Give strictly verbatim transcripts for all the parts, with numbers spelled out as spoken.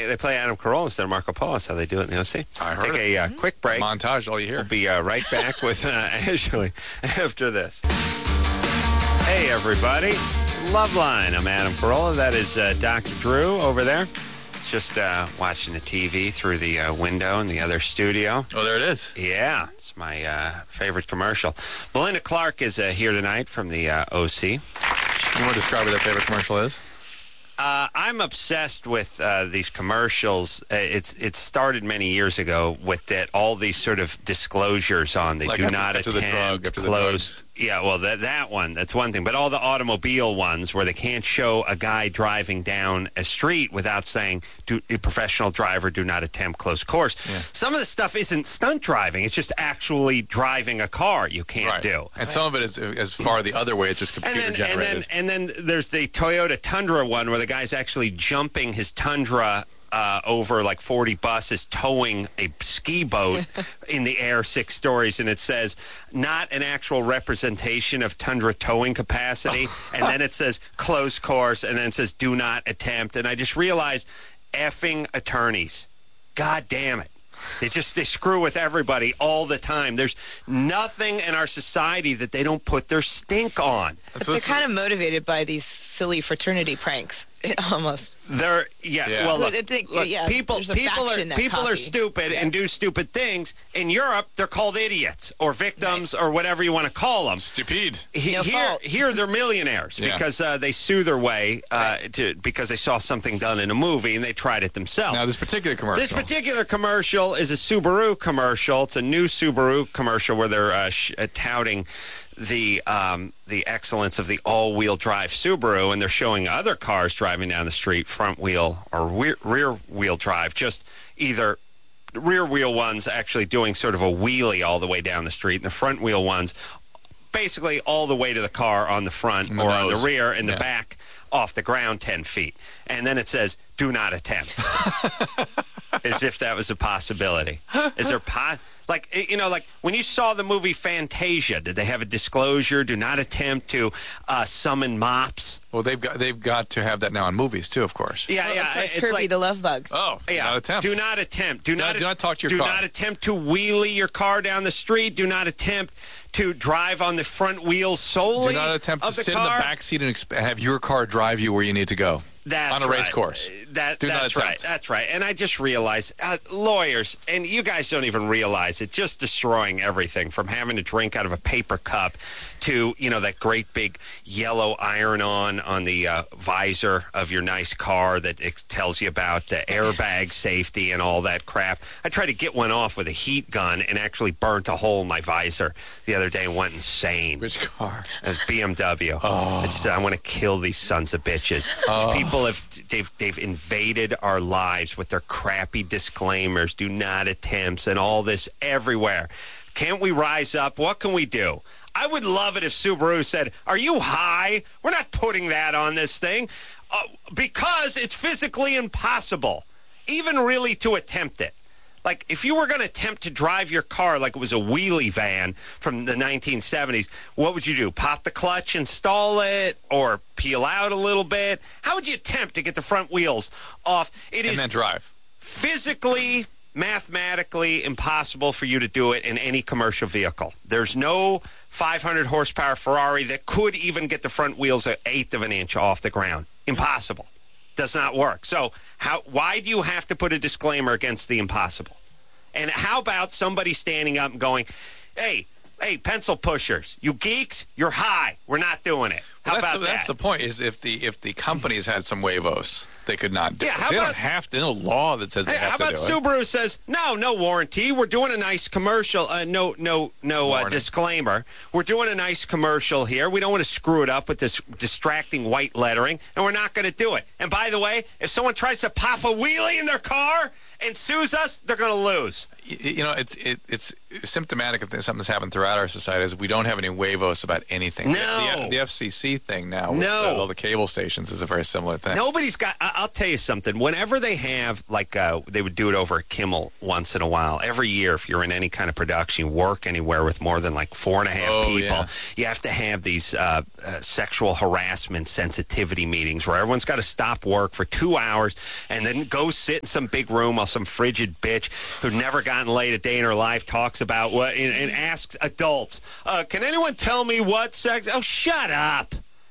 play they play Adam Carolla instead of Marco Polo. That's how they do it in the O C. I heard Take it. a uh, quick break. Montage, all you hear. We'll be uh, right back with uh, Ashley after this. Hey, everybody. It's Loveline. I'm Adam Carolla. That is uh, Doctor Drew over there. Just uh, watching the T V through the uh, window in the other studio. Oh, there it is. Yeah, it's my uh, favorite commercial. Melinda Clark is uh, here tonight from the uh, O C. You want to describe what that favorite commercial is? Uh, I'm obsessed with uh, these commercials. Uh, it's it started many years ago with that all these sort of disclosures on. They Like do after- not after the attend drug, after the closed. Yeah, well, that that one, that's one thing. But all the automobile ones where they can't show a guy driving down a street without saying, do, a professional driver, do not attempt close course. Yeah. Some of the stuff isn't stunt driving. It's just actually driving a car you can't Right. do. And some of it is as far the other way. It's just And computer then, generated. and then and then there's the Toyota Tundra one where the guy's actually jumping his Tundra uh, over like forty buses, towing a ski boat in the air six stories, and it says not an actual representation of Tundra towing capacity, and then it says close course, and then it says do not attempt, and I just realized effing attorneys, god damn it. They just, they screw with everybody all the time. There's nothing in our society that they don't put their stink on. But they're kind of motivated by these silly fraternity pranks, almost. They're yeah. Yeah. Well, look, I think- look, yeah, people there's a people are faction that people are copy. stupid Yeah. and do stupid things. In Europe, they're called idiots or victims or whatever you want to call them. Stupid. He- No here, fault. here they're millionaires Yeah. because uh, they sue their way uh, to because they saw something done in a movie and they tried it themselves. Now, this particular commercial. This particular commercial is a Subaru commercial. It's a new Subaru commercial where they're uh, sh- uh, touting the um, the excellence of the all-wheel drive Subaru, and they're showing other cars driving down the street, front wheel or rear, rear wheel drive, just either rear wheel ones actually doing sort of a wheelie all the way down the street, and the front wheel ones basically all the way to the car on the front And the or on the nose. rear, and the Yeah. back off the ground ten feet. And then it says, do not attempt. As if that was a possibility. Is there po- like, you know, like when you saw the movie Fantasia, did they have a disclosure? Do not attempt to uh, summon mops. Well, they've got they've got to have that now in movies too, of course. Yeah, Well, yeah. of course, It's Kirby like, the Love Bug. Oh, do yeah. not attempt. Do not attempt. Do, Do not- not. do not talk to your do car. not attempt to wheelie your car down the street. Do not attempt to drive on the front wheels solely. Do not attempt to of the sit car. in the back seat and exp- have your car drive you where you need to go. That's on a right. race course. Uh, That, Do not that's right. attempt. That's right. And I just realized, uh, lawyers, and you guys don't even realize it, just destroying everything from having to drink out of a paper cup to, you know, that great big yellow iron-on on the uh, visor of your nice car that it tells you about the airbag safety and all that crap. I tried to get one off with a heat gun and actually burnt a hole in my visor the other day and went insane. Which car? It was B M W. Oh. I just said, I want to kill these sons of bitches. Oh. People have they've they've invaded our lives with their crappy disclaimers, do not attempts, and all this everywhere. Can't we rise up? What can we do? I would love it if Subaru said, "Are you high? We're not putting that on this thing uh, because it's physically impossible, even really to attempt it." Like, if you were going to attempt to drive your car like it was a wheelie van from the nineteen seventies, what would you do? Pop the clutch, install it, or peel out a little bit? How would you attempt to get the front wheels off? It And is then drive. physically, mathematically impossible for you to do it in any commercial vehicle. There's no five hundred horsepower Ferrari that could even get the front wheels an eighth of an inch off the ground. Impossible. Does not work. So how? Why do you have to put a disclaimer against the impossible? And how about somebody standing up and going, hey, hey, pencil pushers, you geeks, you're high. We're not doing it. How Well, that's about the, that? That's the point. Is if the if the companies had some huevos, they could not do Yeah, it. how They about- don't have to. No law that says they Hey, have how to about do it. Subaru says, no, no warranty. We're doing a nice commercial. Uh, no, no, no uh, Warning. disclaimer. We're doing a nice commercial here. We don't want to screw it up with this distracting white lettering, and we're not going to do it. And by the way, if someone tries to pop a wheelie in their car and sues us, they're going to lose. Y- You know, it's it, it's symptomatic of something that's happened throughout our society is we don't have any huevos about anything. No. The, the F C C T thing now. With No. the, all the cable stations is a very similar thing. Nobody's got. I- I'll tell you something. Whenever they have, like, uh, they would do it over at Kimmel once in a while. Every year, if you're in any kind of production, you work anywhere with more than like four and a half Oh, people, yeah. you have to have these uh, uh, sexual harassment sensitivity meetings where everyone's got to stop work for two hours and then go sit in some big room while some frigid bitch who'd never gotten laid a day in her life talks about what and, and asks adults, uh, "Can anyone tell me what sex?" Oh, shut up.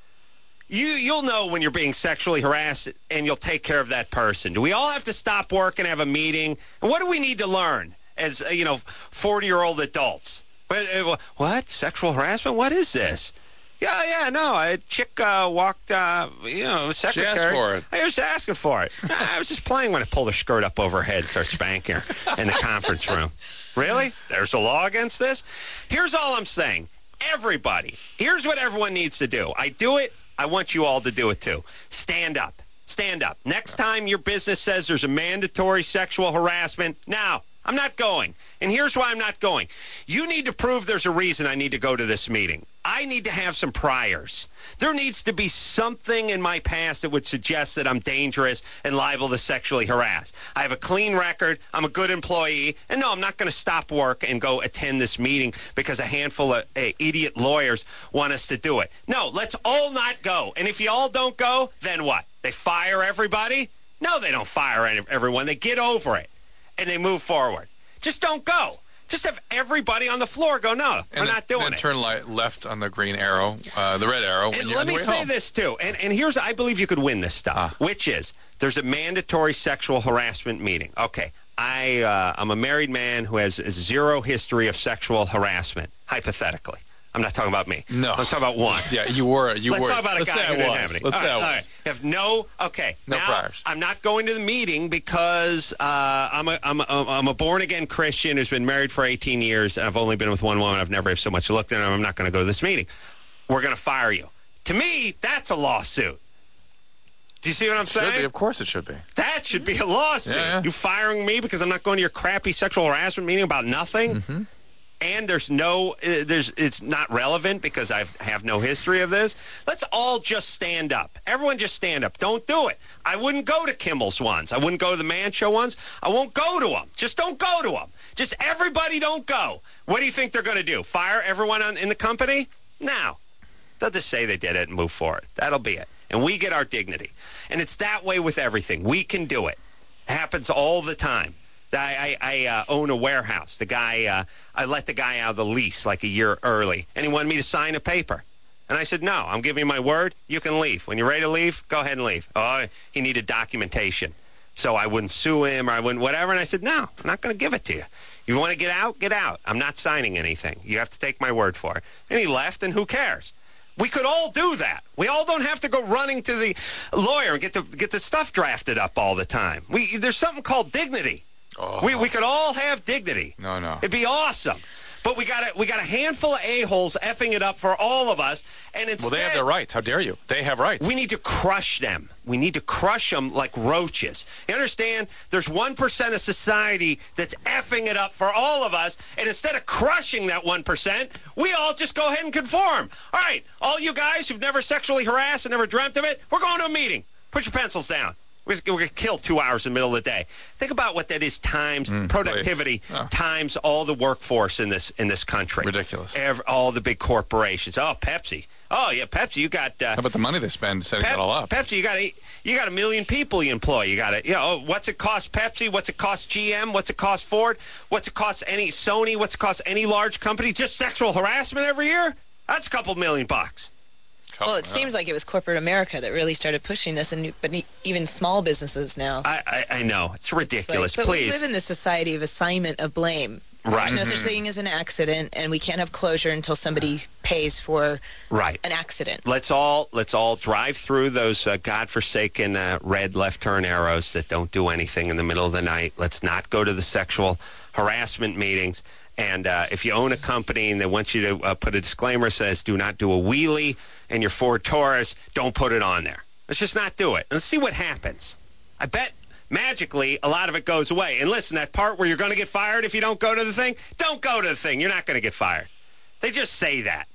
You, you'll know when you're being sexually harassed, and you'll take care of that person. Do we all have to stop work and have a meeting? And what do we need to learn as, uh, you know, forty-year-old adults? What, uh, what? Sexual harassment? What is this? Yeah, yeah, no. A chick uh, walked, uh, you know, secretary. She asked for it. I was asking for it. I was just playing when I pulled her skirt up over her head and started spanking her in the conference room. Really? There's a law against this? Here's all I'm saying. Everybody, here's what everyone needs to do. I do it. I want you all to do it too. Stand up. Stand up. Next time your business says there's a mandatory sexual harassment, now, I'm not going. And here's why I'm not going. You need to prove there's a reason I need to go to this meeting. I need to have some priors. There needs to be something in my past that would suggest that I'm dangerous and liable to sexually harass. I have a clean record. I'm a good employee. And no, I'm not going to stop work and go attend this meeting because a handful of uh, idiot lawyers want us to do it. No, let's all not go. And if you all don't go, then what? They fire everybody? No, they don't fire any- everyone. They get over it and they move forward. Just don't go. Just have everybody on the floor go, no, And we're then- not doing then it. turn li- left on the green arrow, uh, the red arrow. When And you're let on the me way say home. this, too. And, and here's, I believe you could win this stuff, Ah. which is there's a mandatory sexual harassment meeting. Okay, I, uh, I'm a married man who has zero history of sexual harassment, hypothetically. I'm not talking about me. No. I'm talking about one. Yeah, you were. You Let's were. talk about a Let's guy say who it didn't was. have any. Let's all say right, it all was. right. Have no, okay. No now, priors. I'm not going to the meeting because uh, I'm, a, I'm, a, I'm a born-again Christian who's been married for eighteen years, and I've only been with one woman. I've never so much looked at her. I'm not going to go to this meeting. We're going to fire you. To me, that's a lawsuit. Do you see what I'm Should saying? be. Of course it should be. That should be a lawsuit. Yeah, yeah. You firing me because I'm not going to your crappy sexual harassment meeting about nothing? Mm-hmm. And there's no, uh, there's, it's not relevant because I have no history of this. Let's all just stand up. Everyone just stand up. Don't do it. I wouldn't go to Kimmel's ones. I wouldn't go to the Man Show ones. I won't go to them. Just don't go to them. Just everybody don't go. What do you think they're going to do? Fire everyone on, in the company? No. They'll just say they did it and move forward. That'll be it. And we get our dignity. And it's that way with everything. We can do it. It happens all the time. I, I, I uh, own a warehouse. The guy, uh, I let the guy out of the lease like a year early, and he wanted me to sign a paper. And I said, no, I'm giving you my word. You can leave. When you're ready to leave, go ahead and leave. Oh, he needed documentation. So I wouldn't sue him or I wouldn't whatever. And I said, no, I'm not going to give it to you. You want to get out? Get out. I'm not signing anything. You have to take my word for it. And he left, and who cares? We could all do that. We all don't have to go running to the lawyer and get the, get the stuff drafted up all the time. We, there's something called dignity. Oh. We we could all have dignity. No, no. It'd be awesome. But we got a, we got a handful of a-holes effing it up for all of us. And instead, Well, they have their rights. How dare you? They have rights. we need to crush them. We need to crush them like roaches. You understand? There's one percent of society that's effing it up for all of us. And instead of crushing that one percent, we all just go ahead and conform. All right, all you guys who've never sexually harassed and never dreamt of it, we're going to a meeting. Put your pencils down. We're going to kill two hours in the middle of the day. Think about what that is times Mm, productivity oh. times all the workforce in this in this country. Ridiculous. Ev- all the big corporations. Oh, Pepsi. Oh, yeah, Pepsi. You got uh, How about the money they spend setting Pep- that all up? Pepsi. You got a, you got a million people you employ. You got it. You know, what's it cost Pepsi? What's it cost G M? What's it cost Ford? What's it cost any Sony? What's it cost any large company? Just sexual harassment every year? That's a couple million bucks. Well, it seems like it was corporate America that really started pushing this, and but even small businesses now. I I, I know it's It's like- ridiculous. but we Please. live in this society of assignment of blame. Right. There's no such thing as an accident, and we can't have closure until somebody pays for Right. an accident. Let's all let's all drive through those uh, godforsaken uh, red left turn arrows that don't do anything in the middle of the night. Let's not go to the sexual harassment meetings. And uh, if you own a company and they want you to uh, put a disclaimer that says do not do a wheelie in your Ford Taurus, don't put it on there. Let's just not do it. Let's see what happens. I bet magically a lot of it goes away. And listen, that part where you're going to get fired if you don't go to the thing, don't go to the thing. You're not going to get fired. They just say that.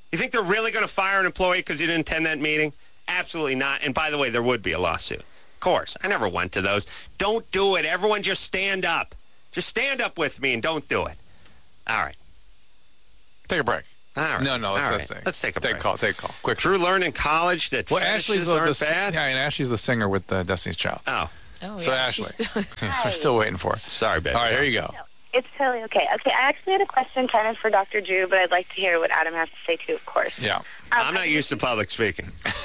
You think they're really going to fire an employee because he didn't attend that meeting? Absolutely not. And by the way, there would be a lawsuit. Of course. I never went to those. Don't do it. Everyone just stand up. Just stand up with me and don't do it. All right. Take a break. All right. No, no, let's, All let's, right. take, let's take a take break. a call. Take a call. Quick. Drew learned in college that Well, fetishes Ashley's the, aren't the bad. yeah, and Ashley's the singer with uh, Destiny's Child. Oh, Oh, So yeah. Ashley, she's still- we're still waiting for her. sorry, baby. All right, here you go. It's totally okay. Okay, I actually had a question kind of for Doctor Drew, but I'd like to hear what Adam has to say too, of course. Yeah. Um, I'm not used to public speaking.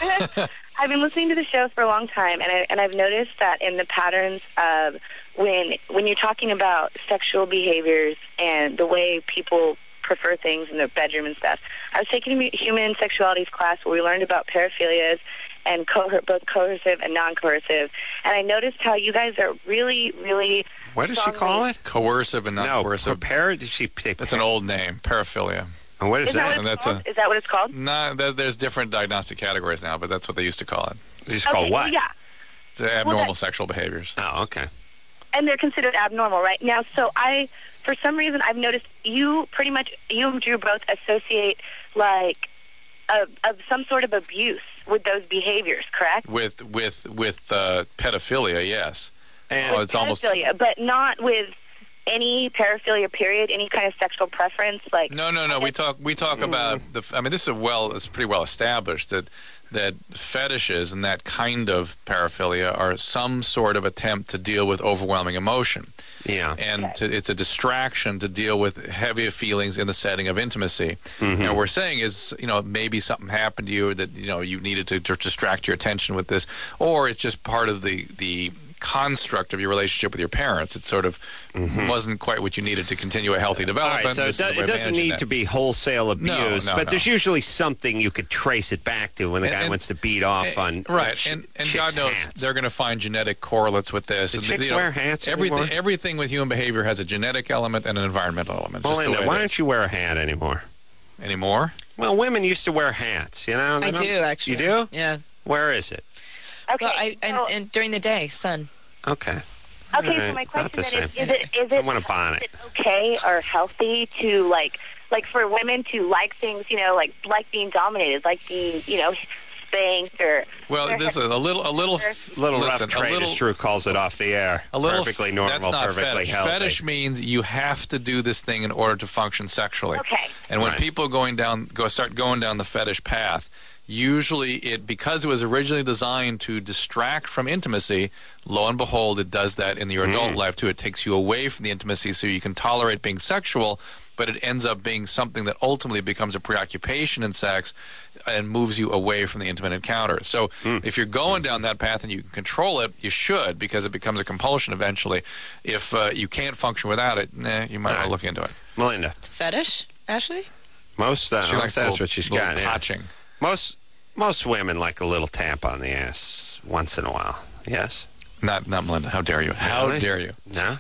I've been listening to the show for a long time, and, I, and I've noticed that in the patterns of when when you're talking about sexual behaviors and the way people prefer things in their bedroom and stuff. I was taking a human sexualities class where we learned about paraphilias and coer- both coercive and non-coercive, and I noticed how you guys are really, really... What does she strongly- call it? Coercive and No, non-coercive. prepare. Did she say That's an old name, paraphilia. And what is, Is that, that? what And it's that's a- called? Is that what it's called? No, there- there's different diagnostic categories now, but that's what they used to call it. It's called Okay, what? Yeah. It's abnormal that- sexual behaviors. Oh, okay. And they're considered abnormal right now. So I, for some reason, I've noticed you pretty much, you and Drew both associate like a, of some sort of abuse with those behaviors, correct? With with with uh, pedophilia, yes. And Oh, it's almost Pedophilia, but not with any paraphilia. Period. Any kind of sexual preference, like no, no, no. We talk we talk about the. I mean, this is a well. It's pretty well established that that fetishes and that kind of paraphilia are some sort of attempt to deal with overwhelming emotion. yeah. And to, it's a distraction to deal with heavier feelings in the setting of intimacy. And what we're saying is, you know, maybe something happened to you that, you know, you needed to, to distract your attention with this, or it's just part of the, the construct of your relationship with your parents. It sort of wasn't quite what you needed to continue a healthy All development. right, so it, This is do, a way it of doesn't managing need that. to be wholesale abuse, no, but no. there's usually something you could trace it back to when the And- guy and- wants to beat off on right, ch- and, and chicks' God knows hats. they're going to find genetic correlates with this. Do And, chicks you know, wear hats everything, anymore? everything with human behavior has a genetic element and an environmental element. Just the Melinda, way it why is. don't you wear a hat anymore? Anymore? Well, women used to wear hats, you know? They I don't- do, actually. You do? Yeah. Where is it? okay. Well, I, and, so, and during the day, sun. Okay. okay. all So right, my not question the then is: same. is it is I it want a bonnet. is it okay or healthy to like like for women to like things, you know, like like being dominated, like being, you know, spanked or Well, or- this is a little, a little, Little listen, rough trade, a little, as Drew calls it off the air. a little. Perfectly That's normal, not perfectly fetish. healthy. Fetish means you have to do this thing in order to function sexually. Okay. And when Right. people going down, go start going down the fetish path, usually it because it was originally designed to distract from intimacy. Lo and behold, it does that in your adult life too. It takes you away from the intimacy, so you can tolerate being sexual, but it ends up being something that ultimately becomes a preoccupation in sex and moves you away from the intimate encounter. So if you're going down that path and you can control it, you should, because it becomes a compulsion eventually. If uh, you can't function without it, nah, you might want to look into it. Melinda, Fetish, Ashley? most, uh, She unless likes that's little- what she's little got. yeah. Touching. Most, most women like a little tap on the ass once in a while. Yes? Not, not Melinda. How dare you? How Really? dare you? No?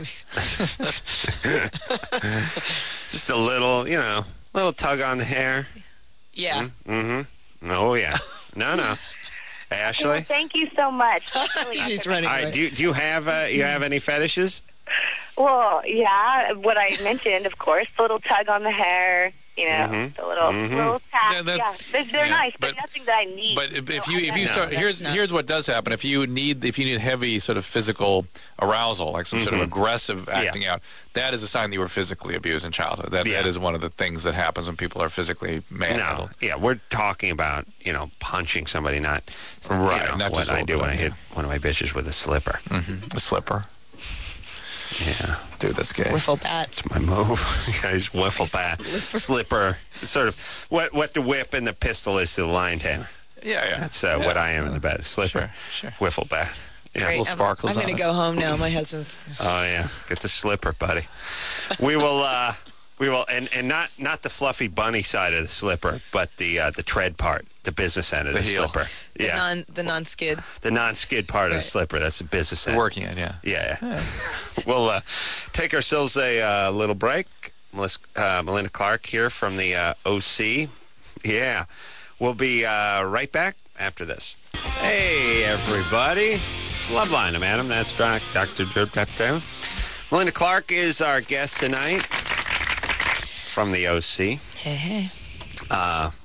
Just a little, you know, little tug on the hair. Yeah. Mm-hmm. Oh, yeah. No, no. Well, Ashley? thank you so much. That's really She's awesome. running All right, away. do you, do you have uh, you have any fetishes? Well, yeah, what I mentioned, of course, the little tug on the hair, you know, Mhm. the little Mhm. little tap. Yeah, Yeah, that's- they're, they're yeah, nice, but- but, nothing that I need. But if, if So you I if you guess- start that's here's not- here's what does happen. If you need if you need heavy sort of physical arousal, like some sort of aggressive acting out, that is a sign that you were physically abused in childhood. That Yeah. that is one of the things that happens when people are physically No. manhandled. Yeah, we're talking about, you know, punching somebody, not, you Right, know, not what just a I little do bit when I of- hit one of my bitches with a slipper. Mm-hmm. A slipper, Yeah. dude, that's gay. Wiffle bat. It's my move. Guys, wiffle bat. Slipper. It's sort of what, what the whip and the pistol is to the lion tamer. Yeah, yeah. That's uh, Yeah. what I am in the bed. Slipper. Sure, sure. Wiffle bat. Yeah. Great. little I'm- sparkles I'm, on going it. to go home now. My husband's. Oh yeah, get the slipper, buddy. We will, uh, we will, and, and not not the fluffy bunny side of the slipper, but the uh, the tread part, the business end of the, The heel. slipper. The Yeah, non the non skid. the non-skid part of the Right. slipper. That's the business end. Working it, yeah. Yeah, yeah. We'll uh, take ourselves a uh, little break. Melissa, uh, Melinda Clark here from the uh, O C. Yeah, we'll be uh, right back after this. Hey, everybody. It's Loveline. I'm Adam. That's Doc- Doctor Drew Pepto. Melinda Clark is our guest tonight from the O C. Hey, hey. Uh,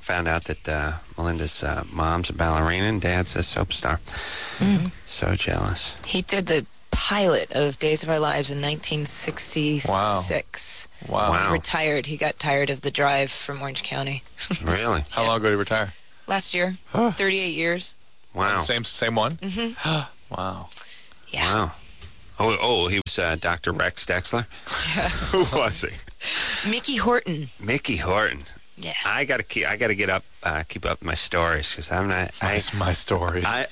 found out that uh, Melinda's uh, mom's a ballerina and dad's a soap star. Mm-hmm. So jealous. He did the pilot of Days of Our Lives in nineteen sixty-six. Wow. Wow. He retired. He got tired of the drive from Orange County. Really? How long ago did he retire? Last year, Huh. thirty-eight years. Wow. Same same one? Mm-hmm. Wow. Yeah. Wow. Oh, oh, he was uh, Doctor Rex Dexler? Who was he? Mickey Horton. Mickey Horton. Yeah. I gotta keep. I gotta get up. Uh, keep up my stories because I'm not. I, That's my stories. I,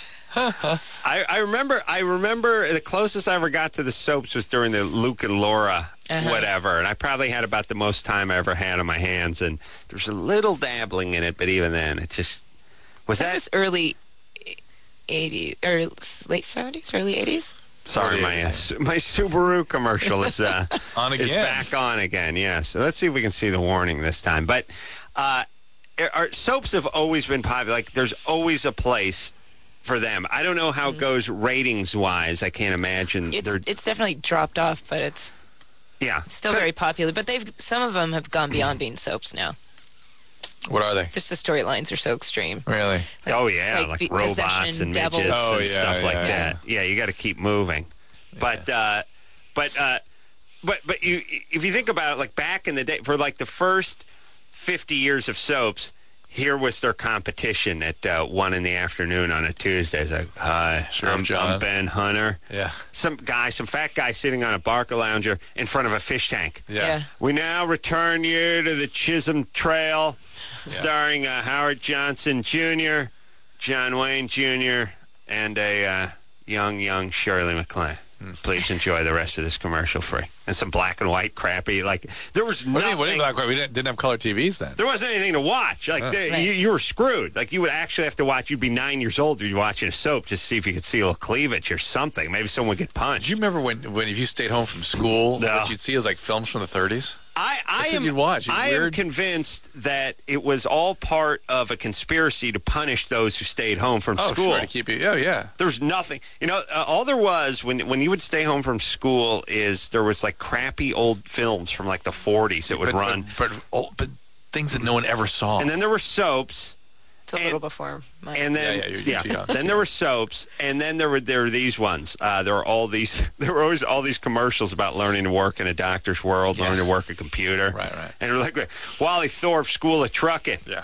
I I remember. I remember the closest I ever got to the soaps was during the Luke and Laura Uh-huh. whatever, and I probably had about the most time I ever had on my hands. And there was a little dabbling in it, but even then, it just was That that. was early eighties, or late seventies, early eighties. Sorry, my uh, su- my Subaru commercial is uh, On is again. back on again. Yeah, so let's see if we can see the warning this time. But uh, our soaps have always been popular. Like, there's always a place for them. I don't know how it goes ratings wise. I can't imagine. It's They're, it's definitely dropped off, but it's yeah, still very popular. But they've some of them have gone beyond being soaps now. What are they? Just the storylines are so extreme. Really? Like- oh yeah, like like, the robots possession, and devils. midgets Oh, and yeah, stuff like yeah, that. Yeah, you got to keep moving. But uh, but uh, but but you if you think about it, like back in the day, for like the first fifty years of soaps, here was their competition at uh, one in the afternoon on a Tuesday. It's like, hi, Sheriff I'm, John. I'm Ben Hunter. Yeah. Some guy, some fat guy sitting on a Barca lounger in front of a fish tank. Yeah. We now return you to the Chisholm Trail, starring uh, Howard Johnson Junior, John Wayne Junior, and a uh, young, young Shirley MacLaine. Please enjoy the rest of this commercial free. And some black and white crappy. Like, there was What do you, what do nothing. you like? We didn't, didn't have color T Vs then. There wasn't anything to watch. Like, the, Right. you, you were screwed. Like, you would actually have to watch. You'd be nine years old. You'd be watching a soap just to see if you could see a little cleavage or something. Maybe someone would get punched. Do you remember when, when if you stayed home from school, No. what you'd see is like films from the thirties? I, I That's what am. you'd watch. It's I am weird. convinced that it was all part of a conspiracy to punish those who stayed home from Oh, school. sure, to keep you. Oh, yeah. There was nothing. You know, uh, all there was when when you would stay home from school is there was like crappy old films from like the forties that would but, run, But, but, oh, but things that no one ever saw. and then there were soaps. It's a And- little before mine. And then, Yeah, yeah, you're- you're too young. then there were soaps, and then there were there were these ones. Uh, there were all these. There were always all these commercials about learning to work in a doctor's world, Yeah. learning to work a computer. Right, right. And they're like Wally Thorpe School of Trucking. Yeah.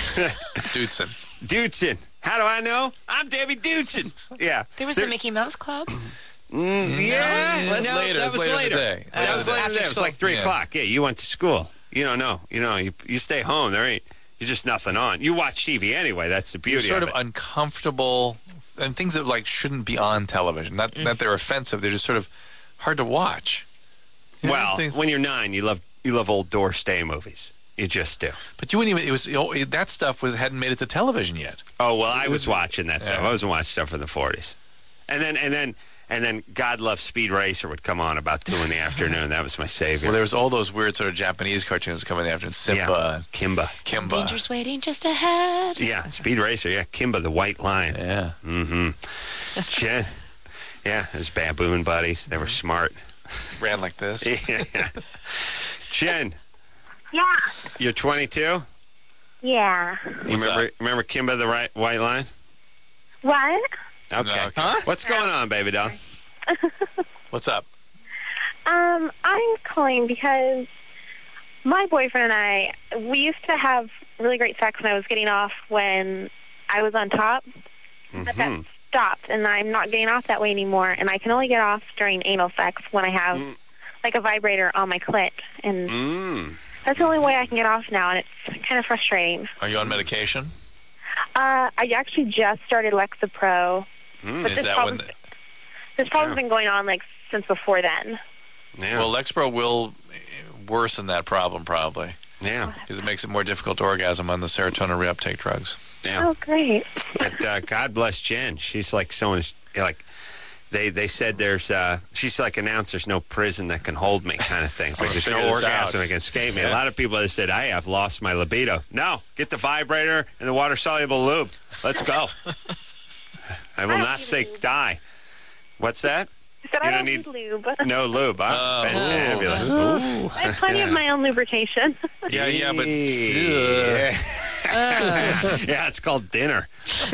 Dudson. Dudson. How do I know? I'm Debbie Dudson. Yeah. there was There- the Mickey Mouse Club. Mm, yeah. it was no, later. That It was was later in the later. day. That Uh, was later in the day. after It was like school. three Yeah. o'clock. Yeah, you went to school. You don't know. You know. You you stay home. There ain't. You're just nothing on. You watch T V anyway. That's the You're beauty sort of of it. uncomfortable, and things that like shouldn't be on television. Not Mm. that they're offensive. They're just sort of hard to watch. You know, Well, things- when you're nine, you love you love old door stay movies. You just do. but you wouldn't even. It was you know, it- that stuff was hadn't made it to television yet. Oh well, I It was was- watching that stuff. yeah. I wasn't watching stuff from the forties, and then and then and then God Love Speed Racer would come on about two in the afternoon. That was my savior. Well, there was all those weird sort of Japanese cartoons coming after yeah. Simba, Kimba. Kimba. Danger's waiting just ahead. Yeah, Speed Racer. Yeah, Kimba the White Lion. Yeah. Mm-hmm. Jen. Yeah, his baboon buddies. They were smart. Ran like this. Yeah. Jen, Yeah. you're twenty-two. Yeah. You What's remember up? remember Kimba the right, White Lion? What? Okay. No, okay. What's going on, baby doll? What's up? Um, I'm calling because my boyfriend and I, we used to have really great sex when I was getting off when I was on top, but that Mhm. stopped, and I'm not getting off that way anymore, and I can only get off during anal sex when I have, Mm. like, a vibrator on my clit, and Mm. that's the only way I can get off now, and it's kind of frustrating. Are you on medication? Uh, I actually just started Lexapro, Mm. but Is this that problem's, when? this problem's Yeah. been going on, like, since before then. Yeah. Well, Lexapro will eh, worsen that problem probably yeah. because it makes it more difficult to orgasm on the serotonin reuptake drugs. Yeah. Oh, great. But uh, God bless Jen. She's like someone. Like they they said there's. Uh, she's like announced there's no prison that can hold me kind of thing. It's like I'll there's figure no this orgasm out. that can escape me. A Yeah. lot of people have said, "Hey, I've lost my libido." No, get the vibrator and the water soluble lube. Let's go. I will I don't not need say lube. die. What's that? I said You I don't don't need- need lube. No lube. Huh? Oh. Fantabulous. Ooh. I have plenty of my own lubrication. Yeah, yeah, but Yeah. Yeah, it's called dinner.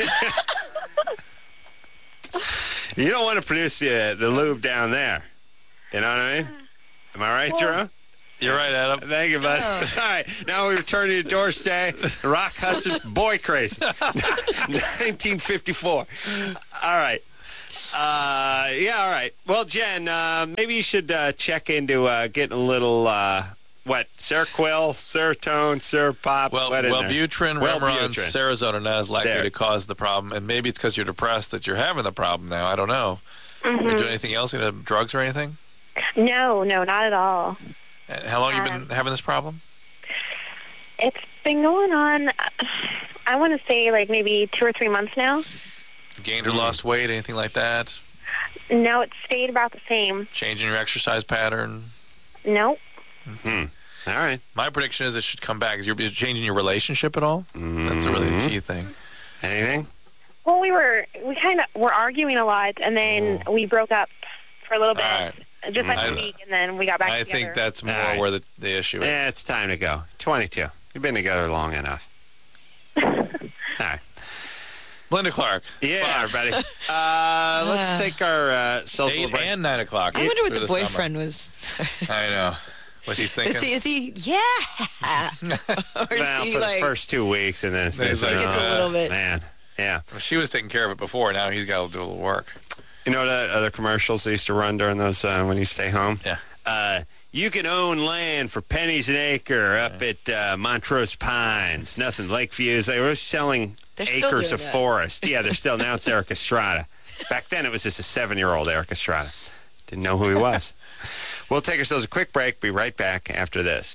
You don't want to produce the, the lube down there. You know what I mean? Am I right, Jerome? You're right, Adam. Thank you, buddy. All right, now we return to your doorstay. Rock Hudson, Boy Crazy. nineteen fifty-four. All right. Uh, yeah, all right. Well, Jen, uh, maybe you should uh, check into uh, getting a little, uh, what, Seroquel, Serotonin, Serapop? Well, what in there? Wellbutrin, Wellbutrin. Remeron, serotonin is likely There. to cause the problem, and maybe it's because you're depressed that you're having the problem now. I don't know. Mm-hmm. Are you doing anything else? You know, drugs or anything? No, no, not at all. Uh, How long have you been Um, having this problem? It's been going on, uh, I want to say, like, maybe two or three months now. Gained or lost weight, anything like that? No, it's stayed about the same. Changing your exercise pattern? Nope. All right. My prediction is it should come back. Is you're is it changing your relationship at all? That's a really key thing. Anything? Well, we were, we kind of were arguing a lot, and then we broke up for a little bit. All right. Just like I- a week, and then we got back I together. think that's more All right. where the, the issue is. Yeah, it's time to go. twenty-two. You've been together long enough. All right. Linda Clark. Yeah, Fox. everybody. Uh, let's take our uh, social Eight break. and nine o'clock. I wonder what through the summer. boyfriend was. I know. What he's thinking. Is he, is he, yeah. or is Well, he for like, the first two weeks, and then Then he's like, he gets a uh, little bit. man, yeah. Well, she was taking care of it before. Now he's got to do a little work. You know the other commercials they used to run during those uh, when you stay home? Yeah. Uh, you can own land for pennies an acre up at uh, Montrose Pines. Nothing, Lakeviews. They were selling They're still acres doing of that. forest. Yeah, they're still. Now it's Eric Estrada. Back then it was just a seven-year-old Eric Estrada. Didn't know who he was. We'll take ourselves a quick break. Be right back after this.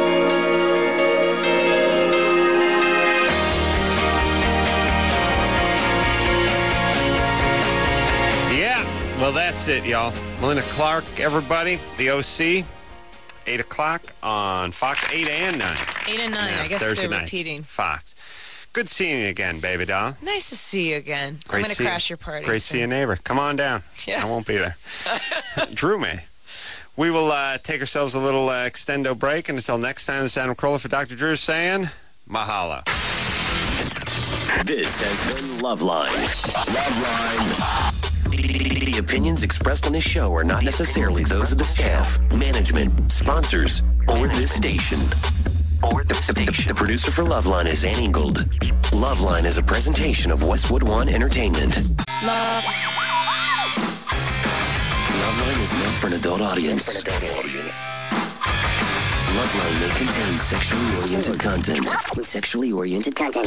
Yeah, well, that's it, y'all. Melinda Clark, everybody, the O C, eight o'clock on Fox, eight and nine. Eight and nine. Yeah, I guess Thursday they're nights, repeating. Fox. Good seeing you again, baby doll. Nice to see you again. Great I'm going to seeing- crash your party. Great so- seeing your neighbor. Come on down. Yeah. I won't be there. Drew may. We will uh, take ourselves a little uh, extendo break, and until next time, this is Adam Carolla for Doctor Drew saying, mahalo. This has been Loveline. Loveline. The, the opinions expressed on this show are not necessarily those of the staff, management, sponsors, or this station. Or the station. The, the producer for Loveline is Ann Ingold. Loveline is a presentation of Westwood One Entertainment. Love. Loveline is meant for an adult audience. Loveline may contain sexually oriented content. Sexually oriented content.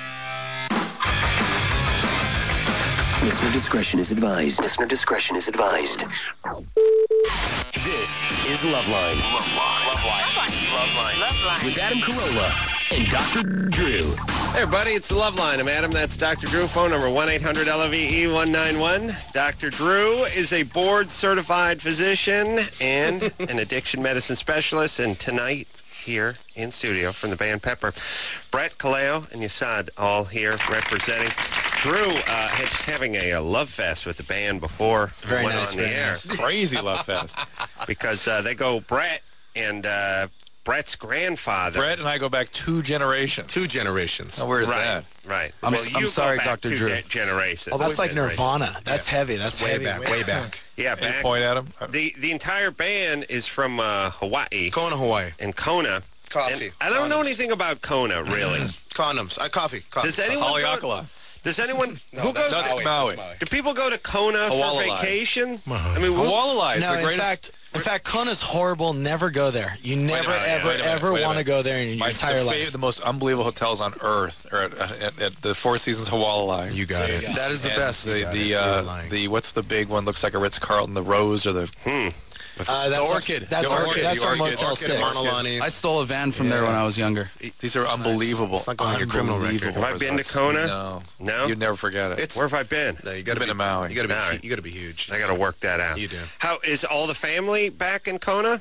Listener discretion is advised. Listener discretion is advised. This is Loveline. Loveline. Loveline. Loveline. With Adam Carolla and Doctor Drew. Hey, everybody, it's the Love Line. I'm Adam. That's Doctor Drew. Phone number one eight hundred L V E one nine one. Doctor Drew is a board-certified physician and an addiction medicine specialist. And tonight, here in studio from the band Pepper, Brett Kaleo and Yasad all here representing. Drew uh, had just having a, a love fest with the band before Very we went nice, on the very air. nice. Crazy love fest. Because uh, they go Brett and uh, Brett's grandfather. Brett and I go back two generations. Two generations. Now, where's Right, that? right. I'm- well, I'm you go sorry, back Doctor two Drew. ge- generations. That's like Generations. Nirvana. That's heavy. That's Way heavy. back, way back. Yeah, Any back. point at him? The the entire band is from uh, Hawaii Kona, Hawaii. and Kona. Coffee. And I don't know Condoms. anything about Kona, really. Condoms. Uh, coffee. Coffee. Does anyone go, Haleakala. Does anyone who that's goes? That's Maui, Maui. that's Maui. Do people go to Kona for Hawalai. vacation? I mean, who- Hawalai is No, the in greatest. fact, in fact, Kona's horrible. Never go there. You never, minute, ever, wait a minute, ever wait a want to minute. go there in your My, entire the, life. fa- the most unbelievable hotels on earth are at, at, at the Four Seasons Hawalai. You got it. That is the And best. The, got the, it. You were uh, lying. the what's the big one? Looks like a Ritz Carlton. The Rose or the Uh, that's The Orchid. That's The our, Orchid, that's the our Orchid. Motel Orchid, Six. Marnolani. I stole a van from there when I was younger. These are unbelievable. It's not going on your criminal record. Have I been to Kona? No, No? You'd never forget it. It's Where have I been? no, you got to been be to Maui. You got to be. Maui. You got to be huge. I got to work that out. You do. How is all the family back in Kona?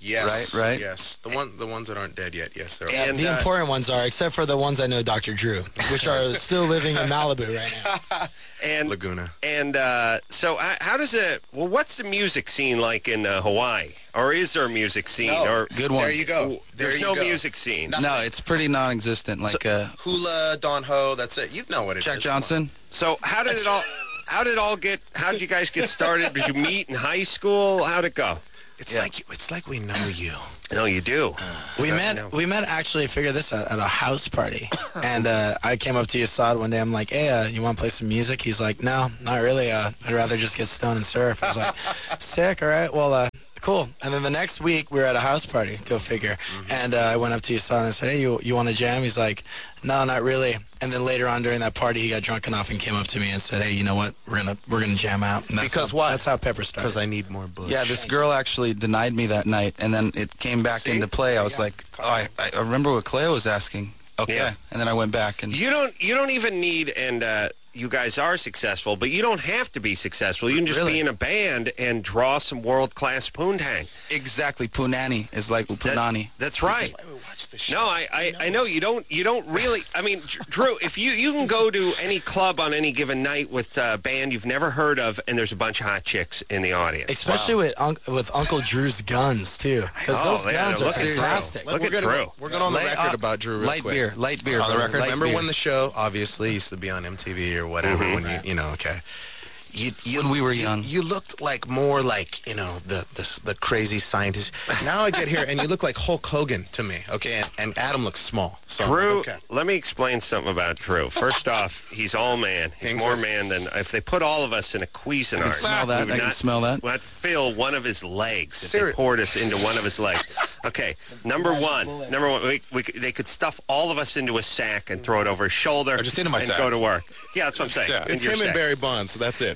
Yes. Right, right. Yes. The one, the ones that aren't dead yet. Yes, they're. Yeah, And, the uh, important ones are, except for the ones I know, Doctor Drew, which are still living in Malibu right now. And Laguna. And uh, so, how, how does it? Well, what's the music scene like in uh, Hawaii? Or is there a music scene? No. Or Good one. There you go. There there's you no go. music scene. Nothing. No, it's pretty non-existent. Like uh, Hula, Don Ho. That's it. You know what it is. Jack Johnson. So how did it all? How did it all get? How did you guys get started? Did you meet in high school? How'd it go? It's Yeah. like it's like we know you. No, you do. We So, met. no. We met actually. Figure this out at a house party, and uh, I came up to Yasad one day. I'm like, "Hey, uh, you want to play some music?" He's like, "No, not really. Uh, I'd rather just get stoned and surf." I was like, "Sick. All right. Well, uh, cool." And then the next week we were at a house party. Go figure. Mm-hmm. And uh, I went up to Yasad and I said, "Hey, you you want to jam?" He's like, "No, not really." And then later on during that party, he got drunk enough and came up to me and said, "Hey, you know what? We're gonna we're gonna jam out." And that's Because how, what? That's how Pepper started. Because I need more bush. Yeah, this girl actually denied me that night, and then it came back See? into play. I was Yeah. like, oh, I, I remember what Cleo was asking. Okay. Yeah. And then I went back and You don't. You don't even need. And uh, you guys are successful, but you don't have to be successful. You can just Really? be in a band and draw some world class poontang. exactly Punani is like Punani. That's right. Why we watch this show. No, I, I, I know you don't you don't really. I mean, Drew, if you, you can go to any club on any given night with a band you've never heard of, and there's a bunch of hot chicks in the audience. Especially with un- with Uncle Drew's guns too, because Oh, those yeah, guns are look at Drew. fantastic. Look we're at gonna, Drew. We're going on the Light- record uh, about Drew real light quick. beer, light beer. On the brother, record? light Remember beer. when the show obviously used to be on M T V or whatever? Mm-hmm. When you, you know, okay. You, you, When we were you- young. you looked like more like you know the the, the crazy scientist. Now I get here and you look like Hulk Hogan to me. Okay, and, and Adam looks small. So Drew, okay. let me explain something about Drew. First off, he's all man. He's Thanks, more sir. man than if they put all of us in a Cuisinart. I can smell that. we would I can not- smell that. Would fill one of his legs if they Seri- poured us into one of his legs. Okay, number one. Number one. We, we, they could stuff all of us into a sack and throw it over his shoulder Or just into my and sack. go to work. Yeah, that's what I'm saying. Yeah. into It's your him and sack. Barry Bonds. So that's it.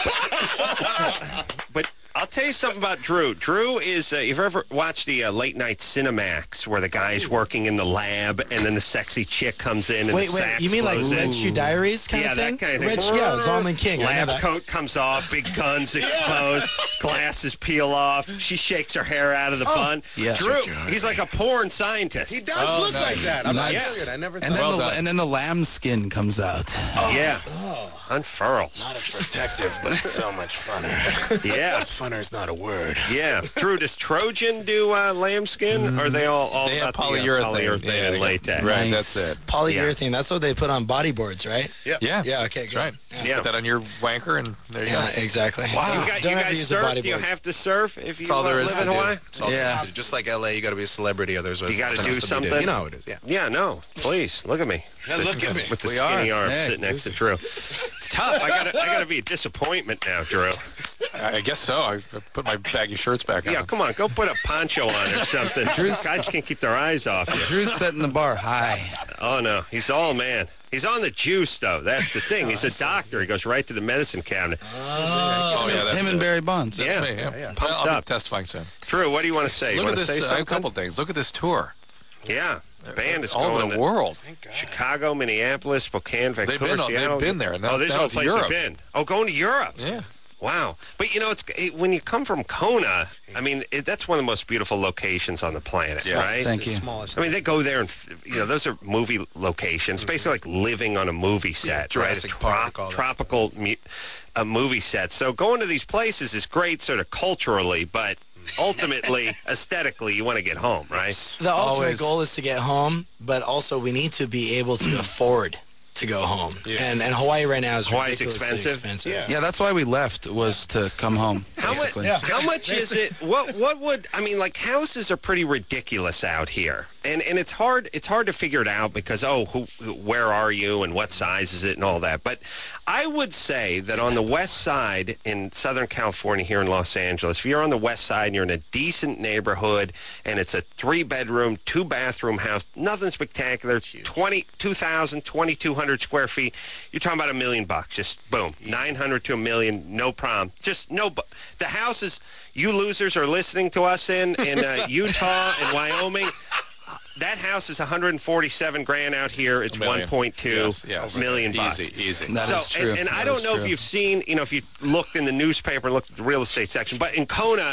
But I'll tell you something about Drew. Drew is, uh, you've ever watched the uh, late night Cinemax where the guy's working in the lab and then the sexy chick comes in and Wait, the wait, sax you mean like blows in? Red Shoe Diaries kind Yeah, of thing? that kind of thing. Red, yeah, Zalman King. I know Lab that. coat comes off, big guns exposed, glasses peel off. She shakes her hair out of the bun. Yeah. Drew, Shake your heart. he's like a porn scientist. He does Oh, look nice. like that. I'm not Nice. serious. I never And thought. then Well the done. and then the lamb skin comes out. Yeah, unfurls. Not as protective, but it's so much funner. Yeah, Funner is not a word. yeah. Drew, does Trojan do uh, lambskin? Or are they all, all They have about the, uh, polyurethane. polyurethane Yeah, and they- latex? Right, Nice. that's it. Polyurethane. That's what they put on bodyboards, right? Yep. Yeah. Yeah. Okay. That's good. right. Yeah. Put that on your wanker, and there you Yeah. go. Exactly. You, got, Don't you ever guys use a surf? Do you bodyboard. have to surf if you That's all there uh, is live to in do. Hawaii? That's all Yeah. there is to do. Just like L A, you got to be a celebrity, or there's You gotta something do else to be something? You know how it is. Yeah. Yeah, no. Please look at me. look at me. with the We skinny are. arms Hey. sitting next to Drew. It's tough. I gotta, I gotta be a disappointment now, Drew. I I guess so. I I put my baggy shirts back on. Yeah, come on, go put a poncho on or something. Guys can't keep their eyes off you. Drew's setting the bar high. Oh no, he's all man. He's on the juice though. That's the thing. He's a doctor. He goes right to the medicine cabinet. Oh, yeah, that's Him it. and Barry Bonds. That's Yeah. me, yeah. yeah. I'll, I'll up. be testifying soon. Drew, what do you want to say? You Look at want to this. say Uh, a something? couple things. Look at this tour. Yeah, the band is All going over the to world. Chicago, Minneapolis, Spokane, Vancouver, been- they've Seattle. been there, and oh, now- there's now no it's place Europe. you've been. Oh, going to Europe. Yeah. Wow. But, you know, it's it, when you come from Kona, I mean, it, that's one of the most beautiful locations on the planet, Yeah. right? Thank The you. smallest. I mean, they go there and, you know, those are movie locations, basically like living on a movie set, Yeah, right? Jurassic A Park, all that tropical mu- a movie set. So going to these places is great sort of culturally, but ultimately, aesthetically, you want to get home, right? The ultimate Always. goal is to get home, but also we need to be able to afford to go home. And and Hawaii right now is Hawaii's ridiculously expensive? expensive. Yeah. Yeah, that's why we left, was to come home. How much? basically. How much is it? What? What would? I mean, like houses are pretty ridiculous out here, and and it's hard. It's hard to figure it out because oh, who, who- where are you, and what size is it, and all that. But I would say that on the west side in Southern California, here in Los Angeles, if you're on the west side and you're in a decent neighborhood, and it's a three bedroom, two bathroom house, nothing spectacular, it's twenty two thousand, twenty two hundred square feet. You're talking about a million bucks. Just boom, nine hundred to a million, no problem. Just no. bu- The houses you losers are listening to us in in uh, Utah and Wyoming. That house is one hundred forty-seven grand out here. It's A million. one point two Yes, yes. million bucks. Easy, easy. That so, is true. and, and I That don't is know true. if you've seen, you know, if you looked in the newspaper and looked at the real estate section, but in Kona,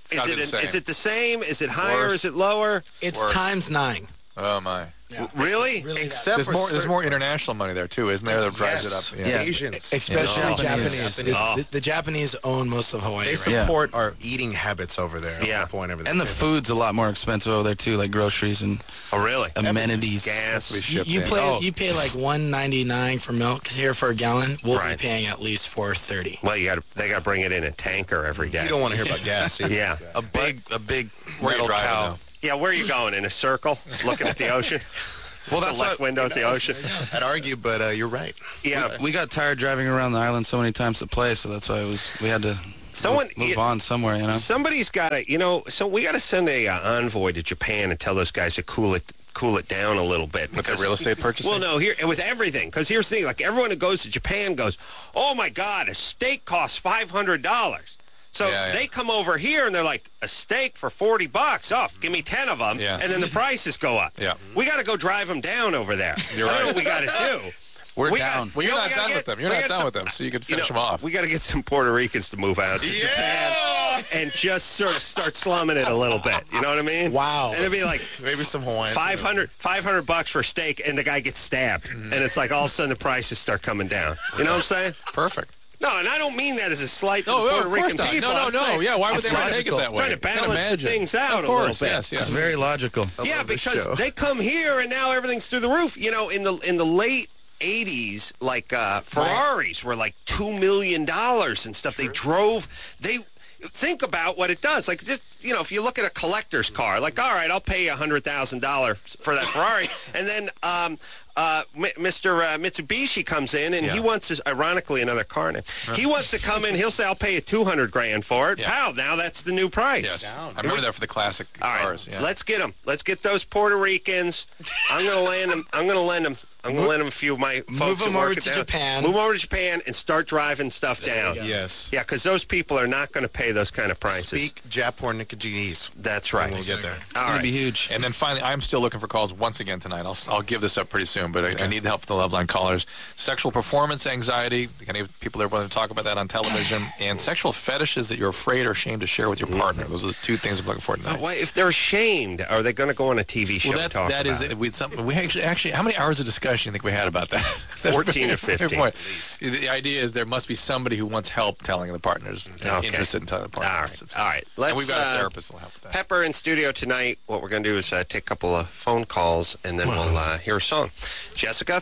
Is gotta it be the an, same. is it the same? Is it higher? Worse. Is it lower? It's Worse. times nine. Oh my. Yeah. Really? Really that- Except There's for more. There's certain- more international money there too, isn't there? That drives Yes. it up. Yeah. Asians. Especially Yeah. Japanese. Japanese. Oh. The, the Japanese own most of Hawaii. They right? support our eating habits over there. Yeah. At point over there. And the food's a lot more expensive over there too, like groceries and Oh, really? amenities. Gas. We You, shipped you in. pay Oh. you pay like one ninety nine for milk here for a gallon. We'll Right. be paying at least four thirty. Well, you got to they got to bring it in a tanker every day. You don't want to hear about gas. either. Yeah. A big, a big Where you metal driving cow. though? Yeah, where are you going? In a circle, looking at the ocean? Well, the that's left what window at the ocean. I'd argue, but uh, you're right. Yeah. we got tired driving around the island so many times to play, so that's why it was we had to Someone move, move you- on somewhere, you know. Somebody's got to, you know. So we got to send a uh, envoy to Japan and tell those guys to cool it, cool it down a little bit. With the because- real estate purchasing. Well, no, here with everything. Because here's the thing: like everyone who goes to Japan goes, "Oh my God, a steak costs five hundred dollars." So Yeah, yeah. they come over here and they're like, "A steak for forty bucks? Oh, give me ten of them." Yeah. And then the prices go up. Yeah. We got to go drive them down over there. You're I don't know right. what we got to do. We're We down. got- Well, you're you know, not we gotta done get- with them. You're we not got done some- with them, so you could You finish know, them off. We got to get some Puerto Ricans to move out to Japan and just sort of start slumming it a little bit. You know what I mean? Wow. And it'd be like Maybe some Hawaiians. five hundred, five hundred bucks for a steak, and the guy gets stabbed, and it's like all of a sudden the prices start coming down. You know what I'm saying? Perfect. No, and I don't mean that as a slight to No, the no, Puerto of course Rican not. people. No, no, I'm no. saying Yeah, why would it's they not trying take it to- that way? Trying to Can't balance imagine. things out Of course, a little bit. yes, yes. It's very logical. Yeah, love this because show. they come here and now everything's through the roof. You know, in the in the late eighties, like uh, Ferraris were like two million dollars and stuff. They drove. They think about what it does. Like just you know, if you look at a collector's car, like all right, I'll pay a hundred thousand dollars for that Ferrari, and then um, uh, M- Mister Uh, Mitsubishi comes in and he Yeah. wants to, ironically another car name. He wants to come in. He'll say, "I'll pay you two hundred grand for it." Yeah. Wow, now that's the new price. Yes. I remember that for the classic All right, cars. Yeah. let's get them. Let's get those Puerto Ricans. I'm going to land them. I'm going to lend them. I'm going to lend them a few of my folks them that work over it to down. Japan. Move over to Japan and start driving stuff down. Yes. Yeah, because those people are not going to pay those kind of prices. Speak Japornicanese. That's right. When we get there. It's All gonna right. be huge. And then finally, I'm still looking for calls once again tonight. I'll, I'll give this up pretty soon, but I, I need help with the Loveline callers. Sexual performance anxiety, any people that are willing to talk about that on television, and sexual fetishes that you're afraid or ashamed to share with your partner. Those are the two things I'm looking for tonight. But why, if they're ashamed, are they going to go on a T V show Well, and that's, talk that about is it? we something we actually actually how many hours of discussion do you think we had about that? fourteen or Fair fifteen. point. The idea is there must be somebody who wants help telling the partners Okay. interested in telling the All partners. right. All right. Let's, and we've got uh, a therapist that'll help with that. Pepper in studio tonight. What we're going to do is uh, take a couple of phone calls, and then we'll uh, hear a song. Jessica?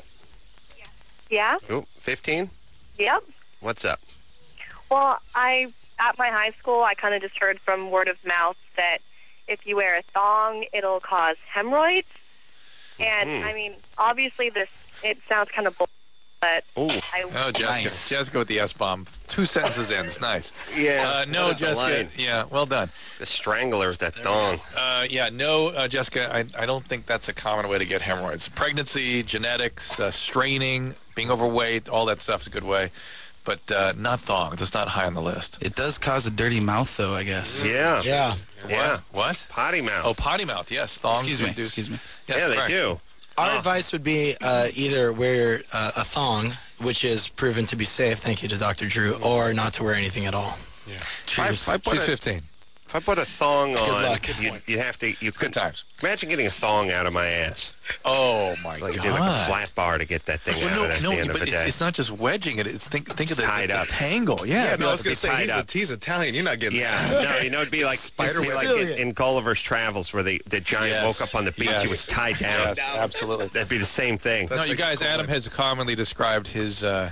Yeah. Oh, fifteen? Yep. What's up? Well, I at my high school, I kind of just heard from word of mouth that if you wear a thong, it'll cause hemorrhoids. And Mhm. I mean, obviously, this it sounds kind of bull, but Ooh. I Oh, Jessica. Nice. Jessica with the S-bomb. Two sentences in. It's nice. Yeah. Uh, no, What a Jessica. line. Yeah, well done. The strangler with that thong. Uh, yeah, no, uh, Jessica, I, I don't think that's a common way to get hemorrhoids. Pregnancy, genetics, uh, straining, being overweight, all that stuff's a good way. But uh, not thongs. It's not high on the list. It does cause a dirty mouth, though, I guess. Yeah. Yeah. Yeah. What? Potty mouth. Oh, potty mouth. Yes, thongs. Excuse do- me. do- Excuse me. Yes, yeah, they correct. do. Our Oh. advice would be uh, either wear uh, a thong, which is proven to be safe, thank you to Doctor Drew, or not to wear anything at all. If I, if I put She's a, fifteen. if I put a thong on, luck. you'd, you'd have to. You Good times. Imagine getting a thong out of my ass. Oh my Like you god! do like a flat bar to get that thing out Well, of it at no, the no, end of but the it's, day. it's not just wedging it. It's think think of the, tied the, up. the tangle. Yeah, Yeah, it'd be no, I like- was going to say, tied he's, a, up. he's Italian. You're not getting Yeah, that. no, you know, it'd be like, Spider it'd be like web. in, in Gulliver's Travels where the, the giant Yes. woke up on the beach. Yes. He was tied down. Yes, absolutely. That'd be the same thing. No, That's you like a guys, cool Adam one. has commonly described his uh,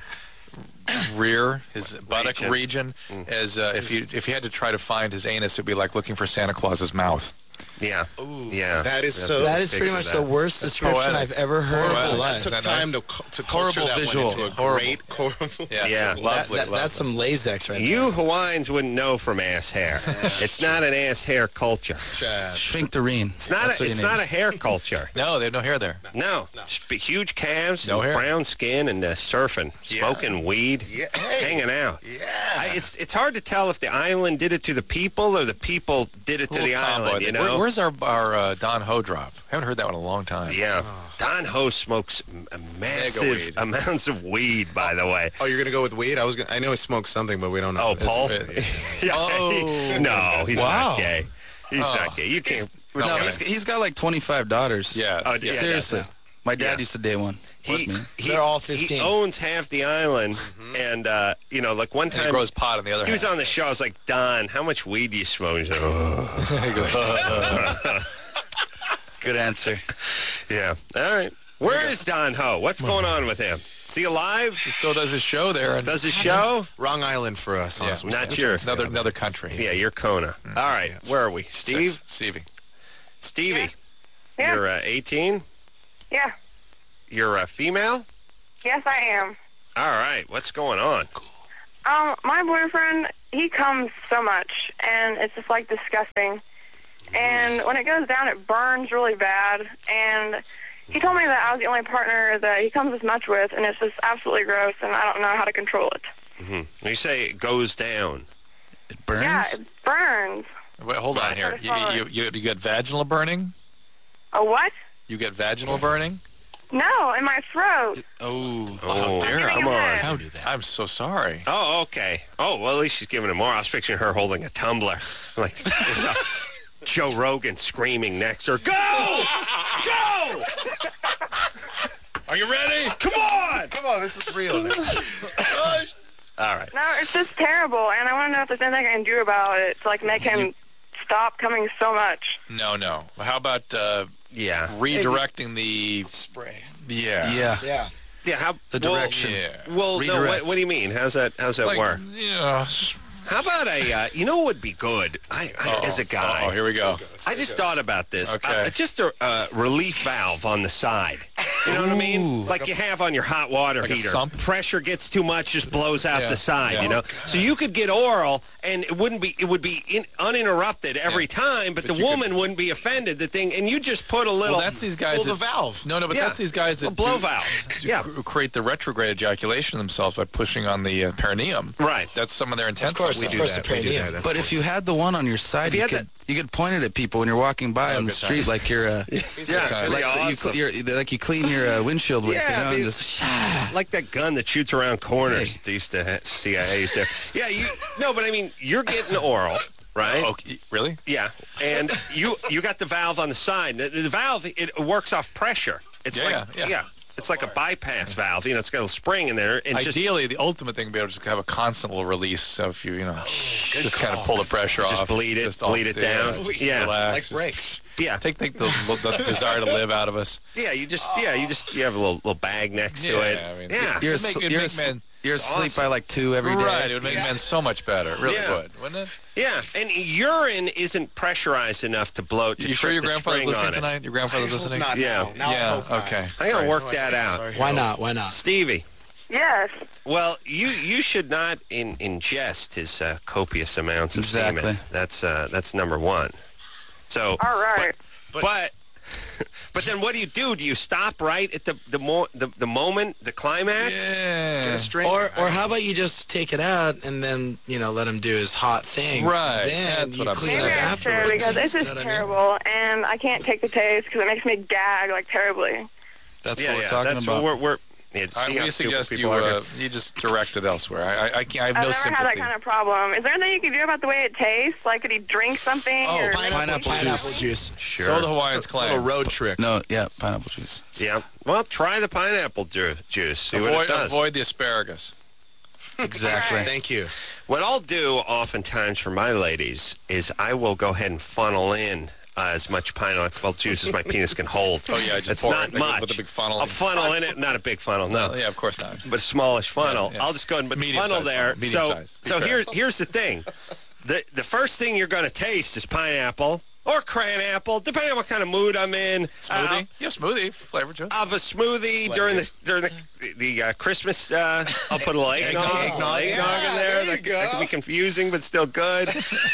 rear, his buttock Region. region, as uh, if you if you had to try to find his anus, it'd be like looking for Santa Claus's mouth. Yeah. Yeah. That is That's so- a That is fix pretty of much that. the worst That's description poetic. I've ever heard in my Poetic. life. It took That time nice? to, to culture Horrible that visual. one into a Horrible. great horrible. Yeah, Yeah. lovely. That, that, lovely. that's some Lasix right You Hawaiians wouldn't know from ass hair. It's not an ass hair culture. Chad. Sphincterine. It's not. That's A, what it's you need. not a hair culture. No, they have no hair there. No, Sp- huge calves, No and hair. brown skin, and uh, surfing, Yeah. smoking weed, Yeah. Hey. hanging out. Yeah. I, it's it's hard to tell if the island did it to the people or the people did it to Little the combo. island. You We're, know, know? where's our our uh, Don Ho drop? I haven't heard that one in a long time. Yeah. Don Ho smokes m- massive weed. amounts of weed, by the way. Oh, you're gonna go with weed? I was. Gonna, I know he smokes something, but we don't know. Oh, It's- Paul? It's- Yeah, Oh. no, he's Wow. not gay. He's Oh. not gay. You can't. No, No, okay. he's, he's got like twenty-five daughters. Yes. Oh, yes. yeah. Seriously. My dad Yeah. used to date one. He, with me. he, They're all he fifteen. owns half the island, and, uh, you know, like one And he time grows pot on the other he was hand. on the show. I was like, Don, how much weed do you smoke? He's like, oh. He goes, Good answer. Yeah. All right. Where is Don Ho? What's going on with him? Is he alive? he still does his show there. And Does his show? Wrong island for us. Yeah. Honestly. Not Which your- one's the another other? another country. Yeah, you're Kona. All right. Where are we? Steve? Stevie. Stevie. Yeah. You're uh, eighteen? Yeah. You're a female? Yes, I am. All right. What's going on? Um, my boyfriend, he comes so much, and it's just like disgusting. And when it goes down, it burns really bad. And he told me that I was the only partner that he comes as much with, and it's just absolutely gross, and I don't know how to control it. Mm-hmm. When you say it goes down, It burns? Yeah, it burns. Wait, hold on here. You, you, you, you get vaginal burning? A what? You get vaginal burning? No, in my throat. Oh. Oh, dear. come on. How, I'm so sorry. Oh, okay. Oh, well, at least she's giving him more. I was picturing her holding a tumbler. Like, you know, Joe Rogan screaming next to her, go! Go! Are you ready? Come on! Come on, this is real. Now. All right. No, it's just terrible, and I want to know if there's anything I can do about it to, like, make him stop coming so much. No, no. How about uh, Yeah. redirecting the... Spray. Yeah. Yeah. Yeah. Yeah, how... The well- direction. Yeah. Well, no, Redirect. what, what do you mean? How's that, how's that Like, work? yeah. just- How about a, uh, you know what would be good? I, I Uh-oh. as a guy, Oh, here we go. I just thought about this. Okay. Uh, just a uh, relief valve on the side. You know what I mean? Ooh. Like you have on your hot water Like a heater. sump? Pressure gets too much, just blows out Yeah. the side. Yeah. You know, so you could get oral, and it wouldn't be. It would be in, uninterrupted every Yeah. time, but, But the you woman wouldn't be offended. The thing, and you just put a little. Well, that's these guys Pull the that... valve. No, no, but Yeah. that's these guys that A blow do- valve. do Yeah. cr- create the retrograde ejaculation themselves by pushing on the uh, perineum. Right. That's some of their intent. course, We Of do course that. the We do perineum. that. That's But if you had the one on your side, If you you, had could you could point it at people when you're walking by Oh, on the good street, time. like you're uh, yeah, Like, that'd like be you, awesome. you're, like you clean your uh, windshield with. Yeah, you know, they- and just, "Shah." like that gun that shoots around corners. They used to ha- C I A used to. Yeah, you no, but I mean, you're getting oral, right? Okay, really? Yeah, and you you got the valve on the side. The, the valve it works off pressure. It's Yeah, like yeah, yeah. it's like a bypass valve. You know, it's got a spring in there, and just Ideally, the ultimate thing would be able to just have a constant little release of you, you know, just kind of pull the pressure Just off. bleed it, just all- bleed it yeah, down. just Yeah. relax. like brakes. yeah, Take, take the, the desire to live out of us. yeah. You just yeah, you just you have a little little bag next to Yeah, it. I mean, yeah, You're, It'd make- asl- it'd you're, make asl- men- you're It's asleep awesome. by like two every day. Right, it would make men so much better. It really Yeah. would, wouldn't it? yeah. And urine isn't pressurized enough to blow to You sure trip your the grandfather's spring listening on it. tonight? Your grandfather's I hope listening? not Yeah. now. Now I Yeah, hope not. okay. I gotta Right. work that out. Sorry. Why not? Why not? Stevie. Yes. Well, you you should not in, ingest his uh, copious amounts of Exactly. semen. That's uh, that's number one. So, All right. but but, but then what do you do? Do you stop right at the the mo- the, the moment, the climax? Yeah. Or, or how about you just take it out and then, you know, let him do his hot thing. Right, Then that's you what I'm clean Maybe up I should, afterwards. because it's You just know what I mean? terrible, and I can't take the taste because it makes me gag, like, terribly. That's yeah, what we're yeah. talking That's about. what we're. we're yeah, I, see how we stupid suggest people you are here. uh, you just direct it elsewhere. I, I, I, can't, I have I've no never sympathy. had that kind of problem. Is there anything you can do about the way it tastes? Like, could he drink something? Oh, or pineapple Pineapple juice. Pineapple juice. Sure. So the Hawaiians It's a little claim. road trick. No, yeah, pineapple juice. Yeah. Well, try the pineapple ju- juice. See what Avoid, it does. avoid the asparagus. Exactly. Thank you. What I'll do oftentimes for my ladies is I will go ahead and funnel in uh, as much pineapple juice as my penis can hold. Oh, yeah, just It's pour not it, like, much. with a big funnel. A funnel in it, not a big funnel, no. No, yeah, of course not. But a smallish funnel. Yeah, yeah. I'll just go ahead and put the Medium-sized funnel there. funnel, medium so size. Be so fair. here, here's the thing. The, the first thing you're going to taste is pineapple or cran apple, depending on what kind of mood I'm in. Smoothie? Uh, yeah, smoothie. Flavor juice. I'll have a smoothie during the during the the uh, Christmas. Uh, I'll put a little eggnog, Eggnog, eggnog yeah, in there. there you that, go. that can be confusing, but still good.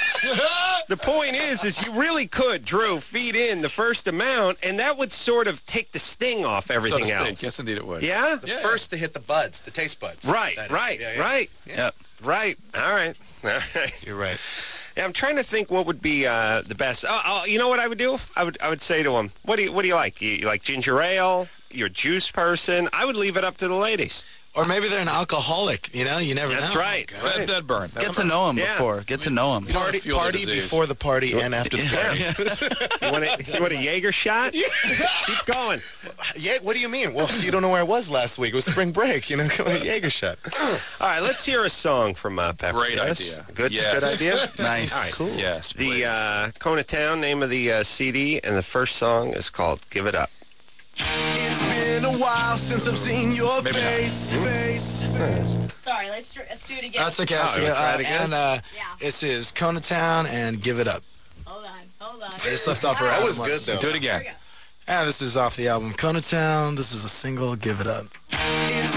The point is, is you really could, Drew, feed in the first amount, and that would sort of take the sting off so everything to speak. else. Yes, indeed it would. Yeah. The first to hit the buds, the taste buds. Right. That is. Right. Yeah, yeah. Right. Yep. Right. All right. All right. You're right. Yeah, I'm trying to think what would be uh, the best. Oh, oh, you know what I would do? I would I would say to him, "What do you What do you like? You, you like ginger ale? You're a juice person?" I would leave it up to the ladies. Or maybe they're an alcoholic, you know? You never That's know. right. Oh, That, that burn. Get to know him Yeah. before. Get to know him. You don't Party, feel the party disease. before the party and after the party. You want a, you want a Jaeger shot? Keep going. Yeah, what do you mean? Well, you don't know where I was last week. It was spring break. You know, come on, Jaeger shot. All right, let's hear a song from uh, Pepper. Great Yes? idea. Good, Yes. good idea. Nice. All right. Cool. Yes, The please. uh, Kona Town, name of the uh, C D, and the first song is called "Give It Up." It's been a while since I've seen your Maybe not. face. face. Sorry, let's, tr- let's do it again. That's okay. Oh, That's you okay. wanna try it Uh, again? and uh, Yeah. this is Kona Town and Give It Up. Hold on, hold on. I just left off her That album. was good, though. Do it again. Here we go. And this is off the album Kona Town. This is a single, Give It Up. It's